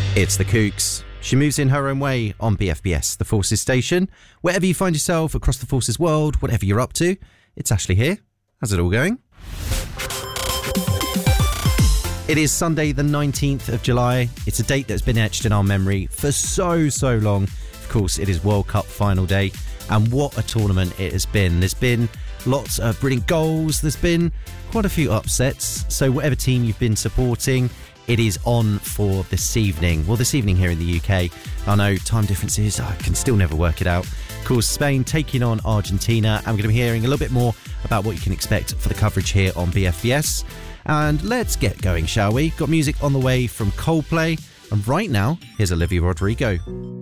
It's the Kooks. She moves in her own way on BFBS, the Forces station. Wherever you find yourself across the Forces world, whatever you're up to, it's Ashley here. How's it all going? It is Sunday the 19th of July. It's a date that's been etched in our memory for so long. Of course, it is World Cup final day, and what a tournament it has been. There's been lots of brilliant goals. There's been quite a few upsets. So whatever team you've been supporting, it is on for this evening. Well, this evening here in the UK. I know time differences, I can still never work it out. Of course, Spain taking on Argentina, and we're going to be hearing a little bit more about what you can expect for the coverage here on BFBS. And let's get going, shall we? Got music on the way from Coldplay, and right now, here's Olivia Rodrigo.